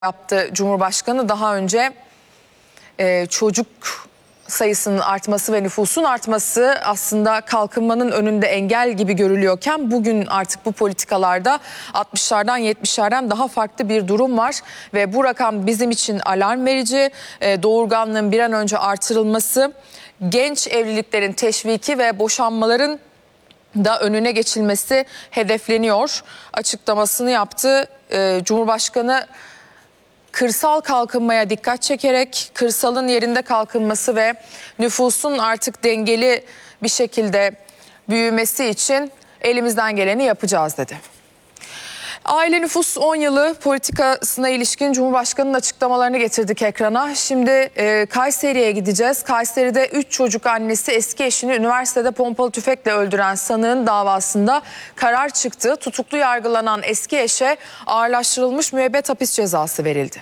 yaptı Cumhurbaşkanı. Daha önce çocuk sayısının artması ve nüfusun artması aslında kalkınmanın önünde engel gibi görülüyorken bugün artık bu politikalarda 60'lardan 70'lerden daha farklı bir durum var ve bu rakam bizim için alarm verici. Doğurganlığın bir an önce artırılması, genç evliliklerin teşviki ve boşanmaların da önüne geçilmesi hedefleniyor açıklamasını yaptı. Cumhurbaşkanı kırsal kalkınmaya dikkat çekerek kırsalın yerinde kalkınması ve nüfusun artık dengeli bir şekilde büyümesi için elimizden geleni yapacağız dedi. Aile nüfus 10 yılı politikasına ilişkin Cumhurbaşkanı'nın açıklamalarını getirdik ekrana. Şimdi Kayseri'ye gideceğiz. Kayseri'de 3 çocuk annesi eski eşini üniversitede pompalı tüfekle öldüren sanığın davasında karar çıktı. Tutuklu yargılanan eski eşe ağırlaştırılmış müebbet hapis cezası verildi.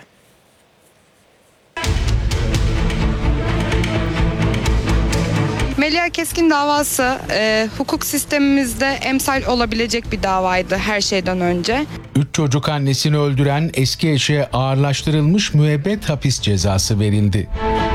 Melia Keskin davası hukuk sistemimizde emsal olabilecek bir davaydı her şeyden önce. 3 çocuk annesini öldüren eski eşe ağırlaştırılmış müebbet hapis cezası verildi.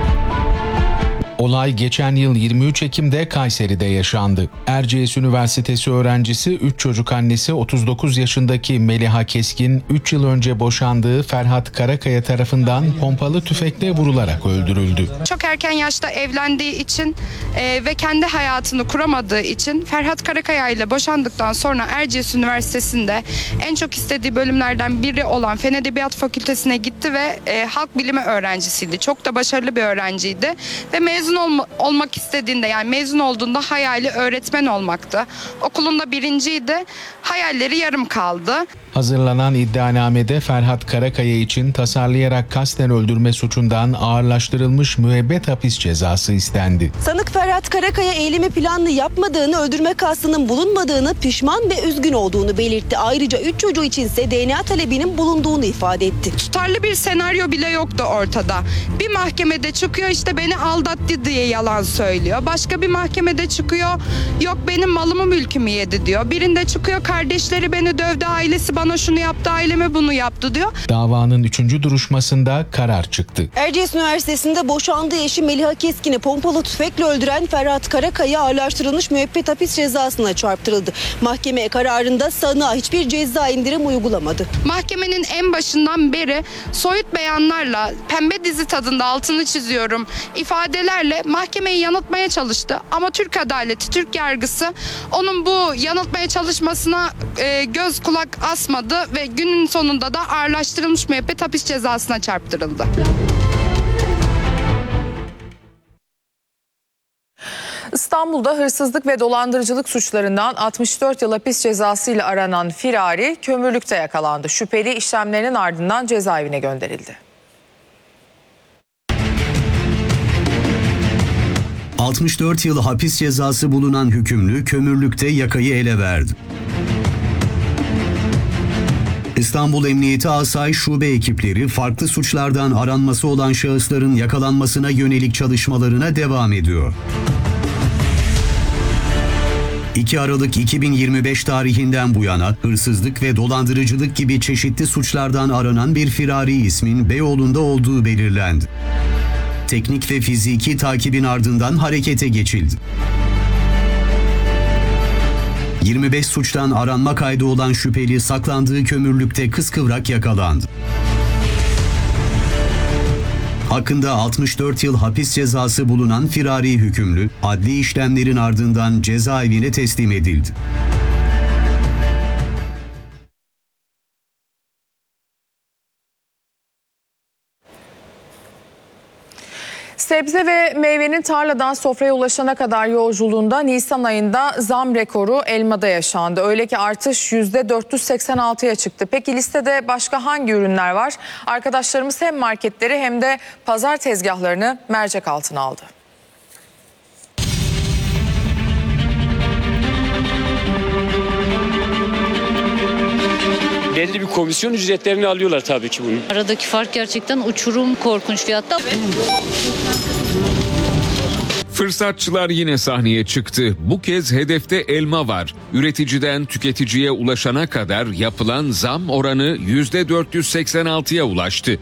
Olay geçen yıl 23 Ekim'de Kayseri'de yaşandı. Erciyes Üniversitesi öğrencisi 3 çocuk annesi 39 yaşındaki Meliha Keskin 3 yıl önce boşandığı Ferhat Karakaya tarafından pompalı tüfekle vurularak öldürüldü. Çok erken yaşta evlendiği için ve kendi hayatını kuramadığı için Ferhat Karakaya ile boşandıktan sonra Erciyes Üniversitesi'nde en çok istediği bölümlerden biri olan Fen Edebiyat Fakültesine gitti ve halk bilimi öğrencisiydi. Çok da başarılı bir öğrenciydi ve mezun olmak istediğinde, yani mezun olduğunda hayali öğretmen olmaktı. Okulunda birinciydi, hayalleri yarım kaldı. Hazırlanan iddianamede Ferhat Karakaya için tasarlayarak kasten öldürme suçundan ağırlaştırılmış müebbet hapis cezası istendi. Sanık Ferhat Karakaya eylemi planlı yapmadığını, öldürme kastının bulunmadığını, pişman ve üzgün olduğunu belirtti. Ayrıca 3 çocuğu içinse DNA talebinin bulunduğunu ifade etti. Tutarlı bir senaryo bile yoktu ortada. Bir mahkemede çıkıyor, işte beni aldattı diye yalan söylüyor. Başka bir mahkemede çıkıyor, yok benim malımı mülkümü yedi diyor. Birinde çıkıyor, kardeşleri beni dövdü, ailesi bana şunu yaptı, aileme bunu yaptı diyor. Davanın 3. duruşmasında karar çıktı. Erciyes Üniversitesi'nde boşandığı eşi Meliha Keskin'i pompalı tüfekle öldüren Ferhat Karakaya ağırlaştırılmış müebbet hapis cezasına çarptırıldı. Mahkeme kararında sanığa hiçbir ceza indirim uygulamadı. Mahkemenin en başından beri soyut beyanlarla, pembe dizi tadında, altını çiziyorum, ifadelerle mahkemeyi yanıltmaya çalıştı. Ama Türk adaleti, Türk yargısı onun bu yanıltmaya çalışmasına göz kulak asmadı ve günün sonunda da ağırlaştırılmış müebbet hapis cezasına çarptırıldı. İstanbul'da hırsızlık ve dolandırıcılık suçlarından 64 yıl hapis cezası ile aranan firari kömürlükte yakalandı. Şüpheli işlemlerinin ardından cezaevine gönderildi. 64 yıl hapis cezası bulunan hükümlü kömürlükte yakayı ele verdi. İstanbul Emniyeti Asayiş Şube ekipleri farklı suçlardan aranması olan şahısların yakalanmasına yönelik çalışmalarına devam ediyor. 2 Aralık 2025 tarihinden bu yana hırsızlık ve dolandırıcılık gibi çeşitli suçlardan aranan bir firari ismin Beyoğlu'nda olduğu belirlendi. Teknik ve fiziki takibin ardından harekete geçildi. 25 suçtan aranma kaydı olan şüpheli saklandığı kömürlükte kıskıvrak yakalandı. Hakkında 64 yıl hapis cezası bulunan firari hükümlü, adli işlemlerin ardından cezaevine teslim edildi. Sebze ve meyvenin tarladan sofraya ulaşana kadar yolculuğunda Nisan ayında zam rekoru elmada yaşandı. Öyle ki artış %486'ya çıktı. Peki listede başka hangi ürünler var? Arkadaşlarımız hem marketleri hem de pazar tezgahlarını mercek altına aldı. Belli bir komisyon ücretlerini alıyorlar tabii ki bunun. Aradaki fark gerçekten uçurum, korkunç fiyatta. Fırsatçılar yine sahneye çıktı. Bu kez hedefte elma var. Üreticiden tüketiciye ulaşana kadar yapılan zam oranı %486'ya ulaştı.